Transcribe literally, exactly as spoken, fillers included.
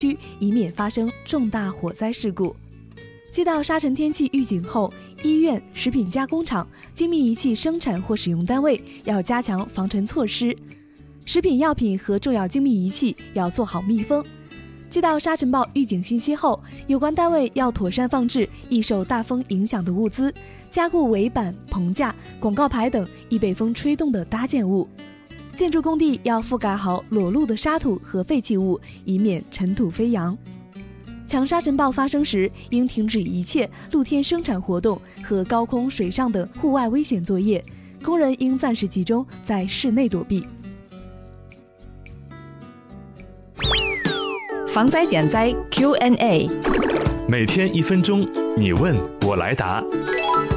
区，以免发生重大火灾事故。接到沙尘天气预警后，医院、食品加工厂、精密仪器生产或使用单位要加强防尘措施，食品药品和重要精密仪器要做好密封。接到沙尘暴预警信息后，有关单位要妥善放置易受大风影响的物资，加固围板、棚架、广告牌等易被风吹动的搭建物。建筑工地要覆盖好裸露的沙土和废弃物，以免尘土飞扬。强沙尘暴发生时，应停止一切露天生产活动和高空、水上等户外危险作业，工人应暂时集中在室内躲避。 防灾减灾 Q and A， 每天一分钟，你问我来答。